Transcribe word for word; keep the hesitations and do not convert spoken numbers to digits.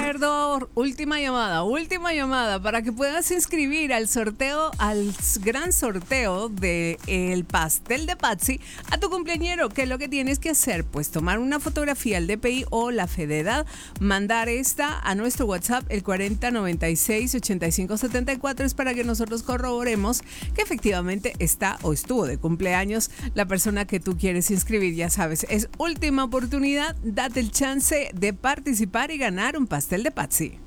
acuerdo. Última llamada, última llamada para que puedas inscribir al sorteo, al s- gran sorteo del pastel de Patsy a tu cumpleañero. ¿Qué es lo que tienes que hacer? Pues tomar una fotografía al D P I o la fe de edad, mandar esta a nuestro WhatsApp, el cuarenta noventa y seis ochenta y cinco setenta y cuatro, es para que nosotros corroboremos que efectivamente está o estuvo de cumpleaños la persona que tú quieres inscribir. Ya sabes, es última oportunidad, date el chance de participar y ganar un pastel de Patsy.